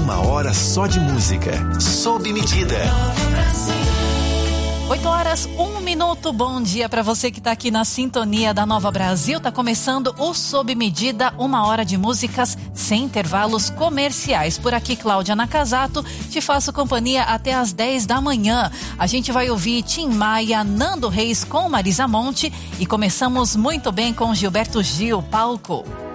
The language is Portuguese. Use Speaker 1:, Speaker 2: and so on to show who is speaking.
Speaker 1: Uma hora só de música, sob medida.
Speaker 2: 8h01. Bom dia para você que está aqui na sintonia da Nova Brasil. Tá começando o Sob Medida, 1 hora de músicas sem intervalos comerciais. Por aqui, Cláudia Nakazato, te faço companhia até às 10 da manhã. A gente vai ouvir Tim Maia, Nando Reis com Marisa Monte e começamos muito bem com Gilberto Gil, Palco.